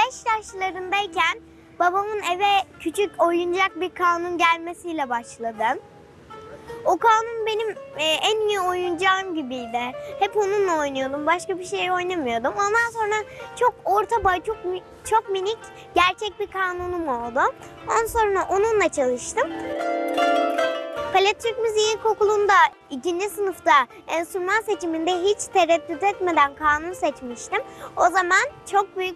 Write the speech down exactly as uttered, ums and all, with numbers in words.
beş yaşlarındayken babamın eve küçük oyuncak bir kanun gelmesiyle başladım. O kanun benim e, en iyi oyuncağım gibiydi. Hep onunla oynuyordum. Başka bir şey oynamıyordum. Ondan sonra çok orta boy, çok mi- çok minik gerçek bir kanunum oldu. Ondan sonra onunla çalıştım. Palet Türk Müziği İlkokulu'nda ikinci sınıfta enstrüman seçiminde hiç tereddüt etmeden kanun seçmiştim. O zaman çok büyük